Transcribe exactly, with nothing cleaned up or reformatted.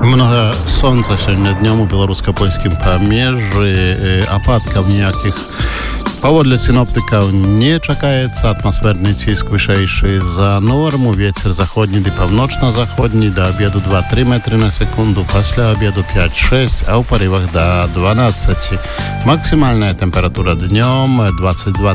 Много сонца сёння днём у беларуска-польскім памежжы, ападкаў ніякіх паводле сіноптыкаў не чакаецца. Атмасферны ціск вышэйшы за норму, вецер заходні ды паўночна-заходні, да абеду два-тры метры на секунду, пасля абеду пяць-шэсць, а ў парывах да дванаццаці. Максімальная тэмпература днём двадцать два